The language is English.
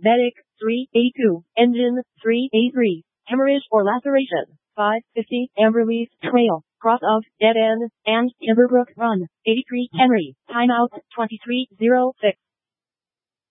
Medic, 382. Engine, 383. Hemorrhage or laceration, 550. Amberleaf Trail, cross of Dead End, and Timberbrook Run, 83 Henry. Timeout, 23:06.